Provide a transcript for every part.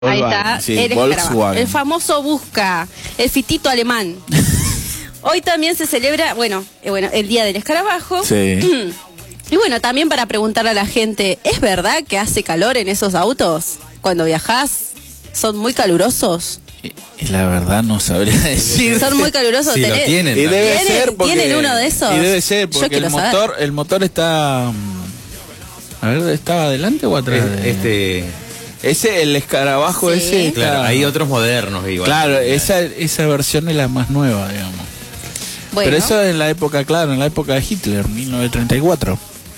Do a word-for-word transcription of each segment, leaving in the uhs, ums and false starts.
Ahí está, sí, el Volkswagen. El famoso Busca, el fitito alemán. Hoy también se celebra, bueno, eh, bueno, el Día del Escarabajo. Sí. Y bueno, también para preguntarle a la gente, ¿es verdad que hace calor en esos autos cuando viajás? ¿Son muy calurosos? Y la verdad no sabría decir. Son muy calurosos. Sí, tenés, lo tienen. Y debe ¿Tienen, ser porque, ¿Tienen uno de esos? Y debe ser Yo porque el quiero motor, saber. el motor está. A ver, ¿estaba adelante o atrás? de- Este, Ese, el escarabajo Sí. ese. está- claro, hay otros modernos igual. Claro, esa, esa versión es la más nueva, digamos. Bueno, Pero eso en la época, claro, en la época de Hitler, mil novecientos treinta y cuatro.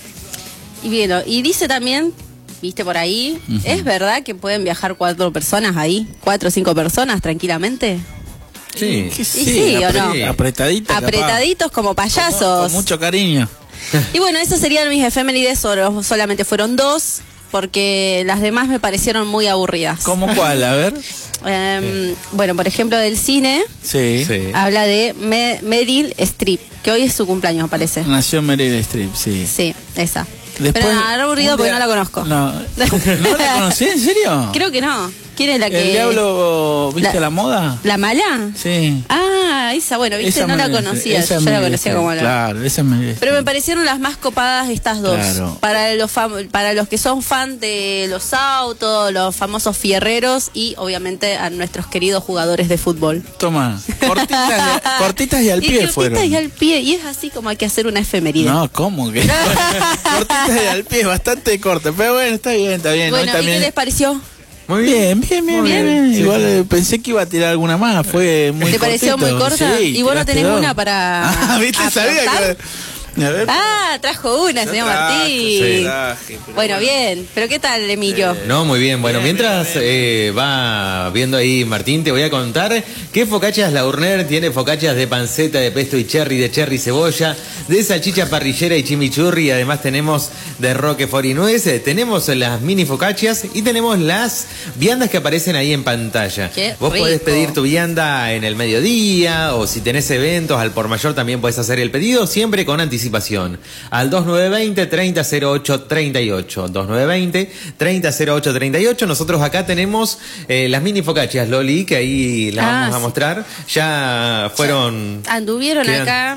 y bien, y dice también, viste por ahí, Ujú. ¿es verdad que pueden viajar cuatro personas ahí? ¿Cuatro o cinco personas tranquilamente? Sí. Que sí, ¿o no? apre- apretadita, capaz. Apretaditos como Con, payasos. con mucho cariño. Y bueno, esas serían mis efemérides, solo- solamente fueron dos, porque las demás me parecieron muy aburridas. ¿Cómo cuál? A ver. Em, bueno, por ejemplo, del cine, Sí. Sí. habla de Me- Meryl Streep, que hoy es su cumpleaños, parece. Nació Meryl Streep, sí. Sí, esa. Después, Pero nada, aburrido un porque día- no la conozco. No, ¿no la conocí? ¿En serio? Creo que no. ¿Quién es la que...? ¿El diablo, viste La- la, moda? ¿La mala? Sí. Ah, esa, bueno, viste, Esa no la Meryl conocía, Streep, esa yo la Meryl conocía Streep, como la... Claro, esa es Meryl Pero me Streep. parecieron las más copadas estas dos. Claro. Para los fam- para los que son fan de los autos, los famosos fierreros y obviamente a nuestros queridos jugadores de fútbol. Toma, cortitas, y- cortitas y al Y pie cortitas fueron. y al pie, y es así como hay que hacer una efeméride. No, ¿cómo que? Cortitas y al pie, bastante corta. Pero bueno, está bien, está bien. Bueno, ¿no? ¿y También... qué les pareció? Muy bien. Bien, bien, bien, Muy bien. bien, bien. sí, Igual sí. eh, pensé que iba a tirar alguna más, fue muy ¿Te pareció cortito. muy corta? Sí, Y vos no tiraste tenés dos. una para Ah, ¿viste? Sabía aportar? que... A ver. Ah, trajo una, Yo señor traje, Martín. sí, traje, pero Bueno, bien. ¿Pero qué tal, Emilio? No, muy bien. Bueno, Bien, mientras bien, eh, va viendo ahí Martín, te voy a contar que Focaccias Laurner tiene focaccias de panceta, de pesto y cherry, de cherry y cebolla, de salchicha parrillera y chimichurri. Además tenemos de roquefort y nuez, tenemos las mini focaccias y tenemos las viandas que aparecen ahí en pantalla. Qué Vos podés rico. pedir tu vianda en el mediodía o si tenés eventos al por mayor también podés hacer el pedido siempre con anticipación. Al dos nueve dos cero, treinta cero ocho treinta y ocho. dos nueve dos cero, treinta cero ocho treinta y ocho. Nosotros acá tenemos eh, las mini focaccias, Loli, que ahí las Ah, vamos a sí. mostrar. Ya fueron... Anduvieron Quedan- acá.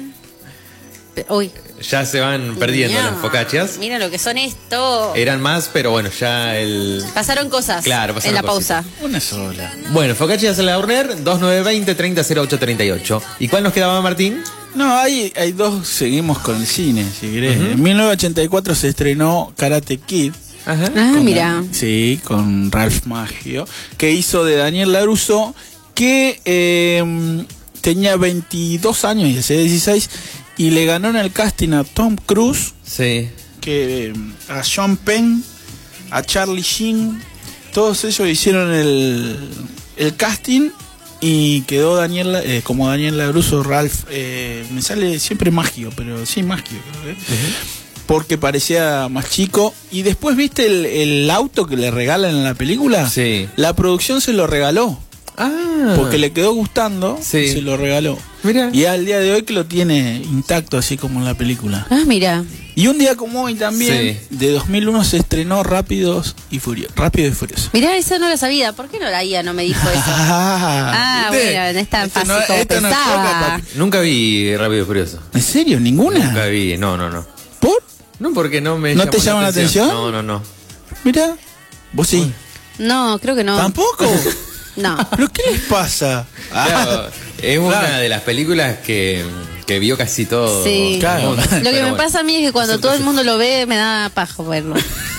Pe- Uy. Ya se van perdiendo Mira, las focaccias. Mira lo que son esto. Eran más, pero bueno, ya el... Pasaron cosas Claro, pasaron en la cositas. pausa. Una sola. Bueno, Focaccias Laurner, dos nueve dos cero, treinta cero ocho treinta y ocho. ¿Y cuál nos quedaba, Martín? No, hay, hay dos, seguimos con el cine, si querés. Ujú. En mil novecientos ochenta y cuatro se estrenó Karate Kid. Ajá. Ah, con- mira. Sí, con Ralph Macchio, que hizo de Daniel LaRusso, que eh, tenía veintidós años y hacía dieciséis, y le ganó en el casting a Tom Cruise, Sí. que eh, a Sean Penn, a Charlie Sheen, todos ellos hicieron el, el casting y quedó Daniel eh, como Daniel LaRusso, Ralph, eh, me sale siempre Maggio, pero sí Maggio creo que porque parecía más chico. Y después, ¿viste el, el auto que le regalan en la película? Sí. La producción se lo regaló, Ah. porque le quedó gustando, Sí. y se lo regaló. Mira. Y al día de hoy que lo tiene intacto, así como en la película. Ah, mira. Y un día como hoy también, Sí. de dos mil uno, se estrenó Rápidos y Furiosos. Rápido y Furioso. Mirá, eso no lo sabía. ¿Por qué no la I A no me dijo eso? Ah, ¿viste? bueno, no es tan Esto fácil no- como esto no pensaba. choca, papi. Nunca vi Rápido y Furioso. ¿En serio? ¿Ninguna? Nunca vi, no, no, no. ¿Por? No, porque no me ¿No llamó te llama la atención? No, no, no. Mira, vos sí. No, creo que no. ¿Tampoco? No. ¿Pero qué les pasa? Claro, es una Claro. de las películas que, que vio casi todo. Sí. el Claro. mundo. Lo que Pero me bueno. pasa a mí es que cuando todo el mundo lo ve, me da paja verlo.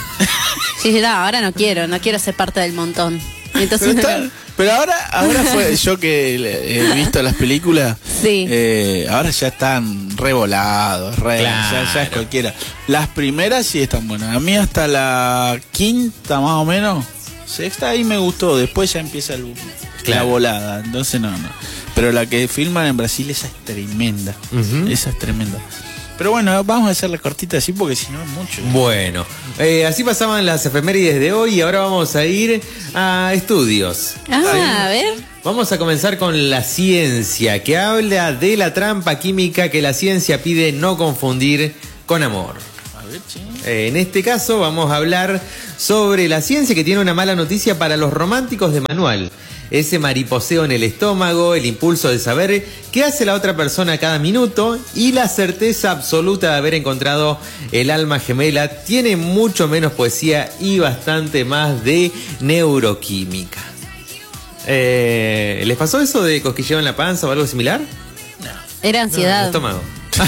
Sí, sí, no, ahora no quiero, no quiero ser parte del montón. Y entonces, Pero, está- pero ahora, ahora fue yo que le- he visto las películas. Sí. eh, ahora ya están revolados, re, Claro. ya, ya es cualquiera. Las primeras sí están buenas. A mí hasta la quinta más o menos, sexta ahí me gustó. Después ya empieza el- la Claro. volada. Entonces no, no. Pero la que filman en Brasil, esa es tremenda. Ujú. Esa es tremenda. Pero bueno, vamos a hacerla cortita así porque si no es mucho. Bueno, eh, así pasaban las efemérides de hoy y ahora vamos a ir a estudios. ah, a ver. Vamos a comenzar con la ciencia, que habla de la trampa química que la ciencia pide no confundir con amor. ver, sí. Eh, en este caso vamos a hablar sobre la ciencia que tiene una mala noticia para los románticos de manual. Ese mariposeo en el estómago, el impulso de saber qué hace la otra persona cada minuto y la certeza absoluta de haber encontrado el alma gemela tiene mucho menos poesía y bastante más de neuroquímica. Eh, ¿Les pasó eso de cosquilleo en la panza o algo similar? Era ansiedad. No, el estómago.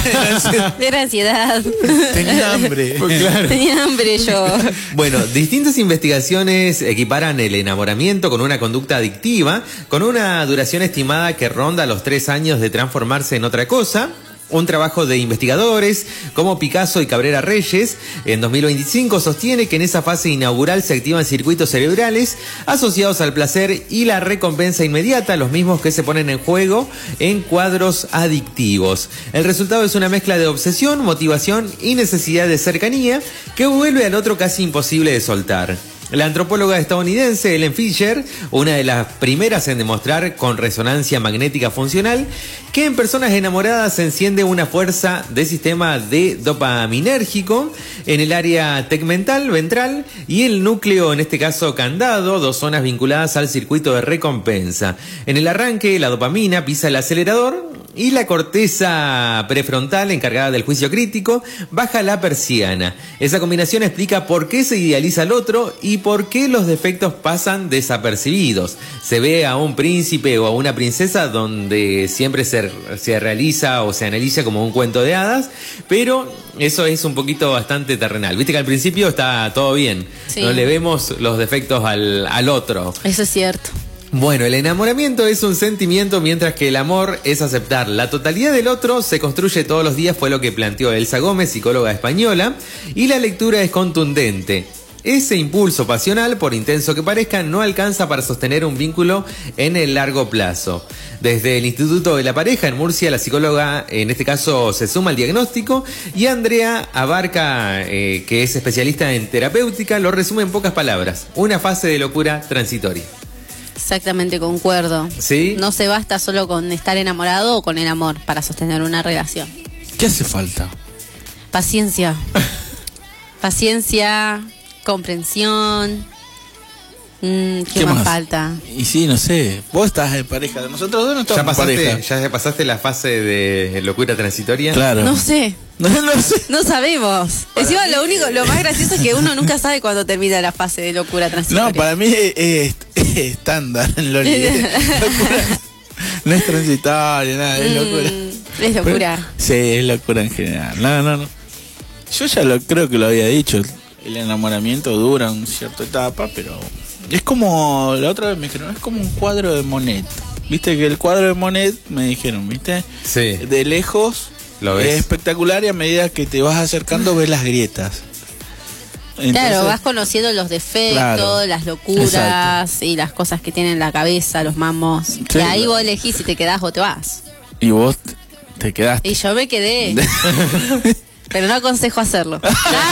Era ansiedad. Tenía hambre. Pues claro. Tenía hambre yo. Bueno, distintas investigaciones equiparan el enamoramiento con una conducta adictiva, con una duración estimada que ronda los tres años de transformarse en otra cosa. Un trabajo de investigadores como Picasso y Cabrera Reyes en dos mil veinticinco sostiene que en esa fase inaugural se activan circuitos cerebrales asociados al placer y la recompensa inmediata, los mismos que se ponen en juego en cuadros adictivos. El resultado es una mezcla de obsesión, motivación y necesidad de cercanía que vuelve al otro casi imposible de soltar. La antropóloga estadounidense Ellen Fisher, una de las primeras en demostrar con resonancia magnética funcional que en personas enamoradas se enciende una fuerza de sistema de dopaminérgico en el área tegmental, ventral y el núcleo, en este caso candado, dos zonas vinculadas al circuito de recompensa. En el arranque, la dopamina pisa el acelerador y la corteza prefrontal, encargada del juicio crítico, baja la persiana. Esa combinación explica por qué se idealiza al otro y por qué los defectos pasan desapercibidos. Se ve a un príncipe o a una princesa donde siempre se, se realiza o se analiza como un cuento de hadas, pero eso es un poquito bastante terrenal. Viste que al principio está todo bien, sí. No le vemos los defectos al, al otro. Eso es cierto. Bueno, el enamoramiento es un sentimiento, mientras que el amor es aceptar la totalidad del otro. Se construye todos los días, fue lo que planteó Elsa Gómez, psicóloga española, y la lectura es contundente. Ese impulso pasional, por intenso que parezca, no alcanza para sostener un vínculo en el largo plazo. Desde el Instituto de la Pareja en Murcia, la psicóloga, en este caso, se suma al diagnóstico, y Andrea Abarca, eh, que es especialista en terapéutica, lo resume en pocas palabras: una fase de locura transitoria. Exactamente, concuerdo. ¿Sí? No se basta solo con estar enamorado o con el amor para sostener una relación. ¿Qué hace falta? Paciencia. Paciencia, comprensión. Mm, ¿Qué, ¿Qué más, más falta? Y sí, no sé. Vos estás en pareja. Nosotros dos no estamos ¿Ya pasaste, en pareja. ¿Ya pasaste la fase de locura transitoria? Claro. No sé. No, no sé. No sabemos. Para Encima mí... lo único, lo más gracioso es que uno nunca sabe cuándo termina la fase de locura transitoria. No, para mí es, es, es estándar en lo locura. No es transitoria, nada, es locura. Mm, es locura. Pero, sí, es locura en general. No, no, no. Yo ya lo creo que lo había dicho. El enamoramiento dura una cierta etapa, pero es como, la otra vez me dijeron, es como un cuadro de Monet. Viste que el cuadro de Monet, me dijeron, ¿viste? Sí. De lejos ¿Lo ves? Es espectacular, y a medida que te vas acercando ves las grietas. Entonces, claro, vas conociendo los defectos, claro, las locuras, exacto, y las cosas que tiene en la cabeza, los mamos. Sí, y ahí claro, vos elegís si te quedás o te vas. Y vos te quedaste. Y yo me quedé. Pero no aconsejo hacerlo.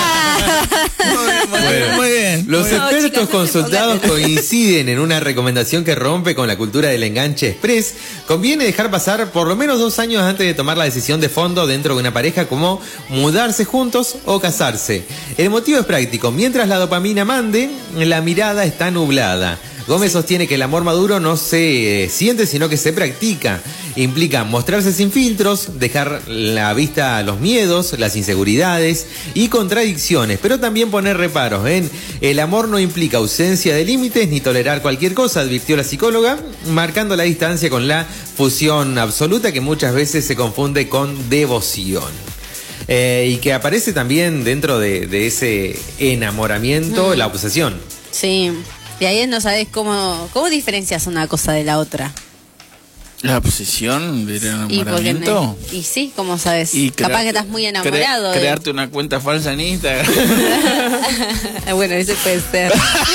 Muy bien, muy bien. Los no, expertos chicas, consultados coinciden en una recomendación que rompe con la cultura del enganche express. Conviene dejar pasar por lo menos dos años antes de tomar la decisión de fondo dentro de una pareja, como mudarse juntos o casarse. El motivo es práctico. Mientras la dopamina mande, la mirada está nublada. Gómez sostiene que el amor maduro no se eh, siente, sino que se practica. Implica mostrarse sin filtros, dejar la vista a los miedos, las inseguridades y contradicciones, pero también poner reparos. ¿eh? El amor no implica ausencia de límites ni tolerar cualquier cosa, advirtió la psicóloga, marcando la distancia con la fusión absoluta, que muchas veces se confunde con devoción. Eh, y que aparece también dentro de, de ese enamoramiento, mm. la obsesión. Sí. Y ahí no sabes cómo, cómo diferencias una cosa de la otra. La obsesión del enamoramiento. Y, no, y sí, ¿cómo sabes? Y capaz crear, que estás muy enamorado. Cre de... Crearte una cuenta falsa en Instagram. Bueno, eso puede ser.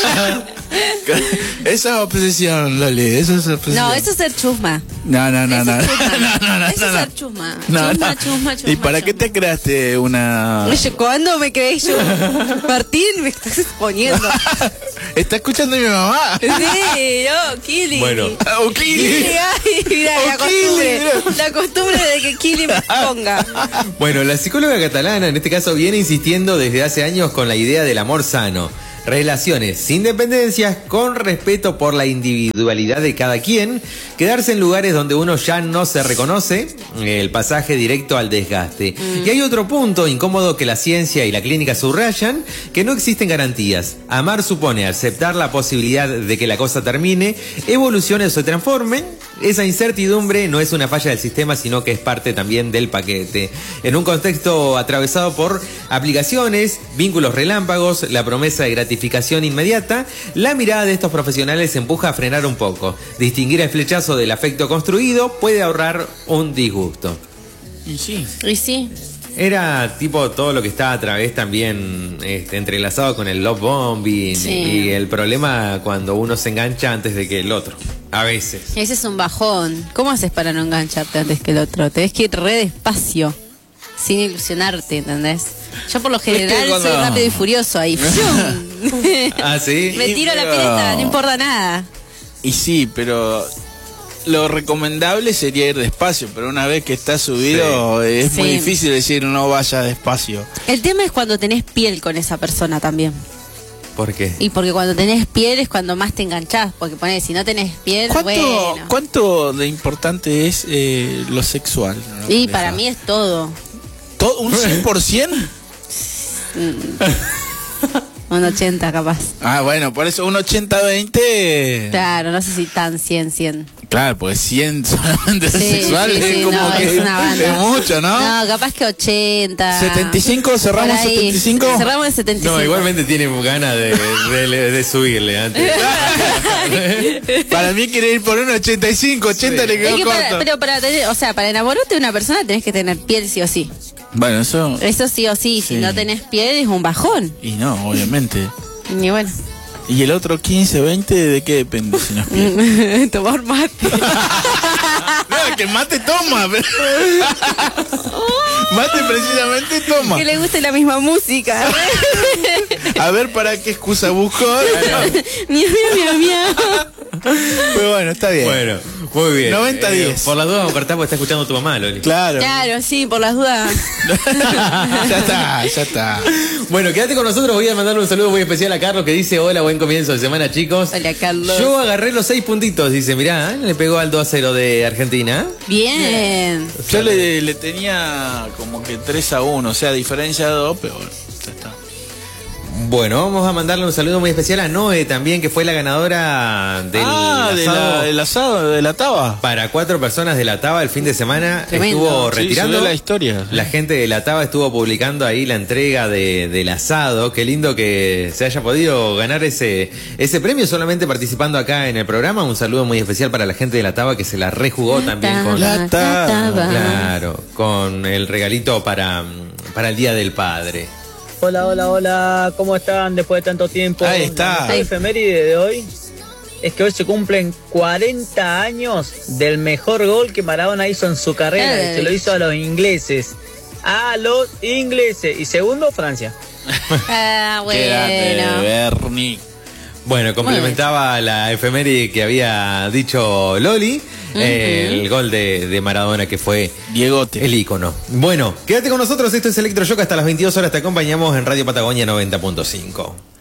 Eso es obsesión, Loli. Eso es obsesión. No, eso es ser chusma. No, no, no, no. Eso no, no, no, eso no, es no. ser chusma. No, chusma, no. chusma, chusma. ¿Y para chusma. qué te creaste una...? Oye, ¿cuándo me creé yo? Martín, me estás exponiendo. ¿Está escuchando mi mamá? Sí, yo, Kili. Bueno. Oh, Kili. Kili, ay. Mirá, la costumbre, la costumbre de que Kili me ponga. Bueno, la psicóloga catalana en este caso viene insistiendo desde hace años con la idea del amor sano. Relaciones sin dependencias, con respeto por la individualidad de cada quien, quedarse en lugares donde uno ya no se reconoce, el pasaje directo al desgaste. Mm. Y hay otro punto incómodo que la ciencia y la clínica subrayan, que no existen garantías. Amar supone aceptar la posibilidad de que la cosa termine, evolucione o se transforme. Esa incertidumbre no es una falla del sistema, sino que es parte también del paquete. En un contexto atravesado por aplicaciones, vínculos relámpagos, la promesa de gratificación inmediata, la mirada de estos profesionales empuja a frenar un poco. Distinguir el flechazo del afecto construido puede ahorrar un disgusto. Y sí. Y sí. Era tipo todo lo que está a través también este, entrelazado con el love bombing, sí. Y el problema cuando uno se engancha antes de que el otro. A veces. Ese es un bajón. ¿Cómo haces para no engancharte antes que el otro? Tenés que ir re despacio, sin ilusionarte, ¿entendés? Yo por lo general es que cuando... soy rápido y furioso ahí. ¿Ah, sí? Me tiro pero... la pileta, no importa nada. Y sí, pero lo recomendable sería ir despacio, pero una vez que está subido, sí. es sí. muy difícil decir no vaya despacio. El tema es cuando tenés piel con esa persona también. ¿Por qué? Y porque cuando tenés piel es cuando más te enganchás, porque ponés, si no tenés piel, ¿Cuánto, bueno. ¿Cuánto de importante es eh, lo sexual? ¿No? Y para mí es todo. ¿Todo? ¿Un cien por ciento? Un ochenta capaz. Ah, bueno, por eso un ochenta veinte. Claro, no sé si tan cien, cien. Claro, pues cien solamente sí, sexual sí, es sí, como no, que es, una banda. Es mucho, ¿no? No, capaz que ochenta. ¿setenta y cinco? ¿Cerramos setenta y cinco? Cerramos en setenta y cinco. No, igualmente tiene ganas de, de, de, de subirle antes. Para mí quiere ir por un ochenta y cinco, ochenta sí. Le quedó es que corto. Para, pero para tener, o sea, para enamorarte de una persona tenés que tener piel sí o sí. Bueno, eso... Eso sí o sí, sí. Si no tenés piel es un bajón. Y no, obviamente. Y bueno. ¿Y el otro quince, veinte de qué depende si no es piel? Tomar mate. No, que mate toma. Pero... mate precisamente toma. Que le guste la misma música. A ver, ¿para qué excusa busco? Miau, miau, miau. Pero bueno, está bien. Bueno, muy bien. noventa diez. Eh, por las dudas, vamos a cortar porque está escuchando tu mamá, Loli. Claro. Claro, sí, por las dudas. Ya está, ya está. Bueno, quédate con nosotros. Voy a mandarle un saludo muy especial a Carlos que dice: hola, buen comienzo de semana, chicos. Hola, Carlos. Yo agarré los seis puntitos. Dice, mirá, le pegó al dos a cero de Argentina. Bien. Yo le, le tenía como que tres a uno, o sea, diferencia de dos, pero bueno, ya está. Bueno, vamos a mandarle un saludo muy especial a Noé también, que fue la ganadora del ah, asado. De la, del asado de la Taba. Para cuatro personas de la Taba el fin de semana. Tremendo. Estuvo retirando. Sí, la historia. La gente de la Taba estuvo publicando ahí la entrega de, del asado. Qué lindo que se haya podido ganar ese, ese premio solamente participando acá en el programa. Un saludo muy especial para la gente de la Taba que se la rejugó la también taba, con la Taba. Claro, con el regalito para, para el Día del Padre. Hola, hola, hola, ¿cómo están después de tanto tiempo? Ahí está. La efeméride de hoy es que hoy se cumplen cuarenta años del mejor gol que Maradona hizo en su carrera. Hey. Y se lo hizo a los ingleses. A los ingleses. Y segundo, Francia. Ah, bueno. Quédate, Bernie. Bueno, complementaba bueno. la efeméride que había dicho Loli, uh-huh. eh, el gol de, de Maradona que fue Diegote, el ícono. Bueno, quédate con nosotros, esto es Electroshock, hasta las veintidós horas te acompañamos en Radio Patagonia noventa punto cinco.